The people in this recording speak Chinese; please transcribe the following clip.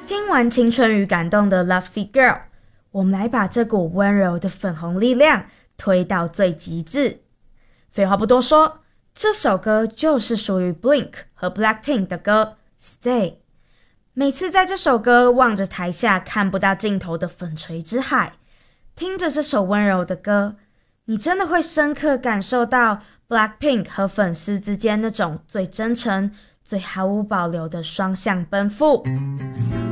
听完青春与感动的 Lovesick Girl， 我们来把这股温柔的粉红力量推到最极致。废话不多说，这首歌就是属于 Blink 和 Blackpink 的歌 Stay。 每次在这首歌望着台下看不到尽头的粉锤之海，听着这首温柔的歌，你真的会深刻感受到 Blackpink 和粉丝之间那种最真诚、最毫无保留的双向奔赴。